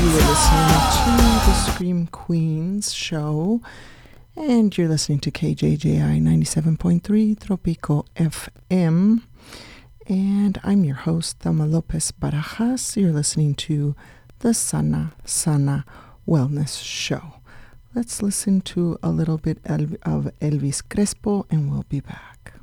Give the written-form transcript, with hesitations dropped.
were listening to the Scream Queens show, and you're listening to KJJI 97.3 Tropico FM, and I'm your host, Thelma Lopez Barajas. You're listening to the Sana Sana Wellness Show. Let's listen to a little bit of Elvis Crespo, and we'll be back.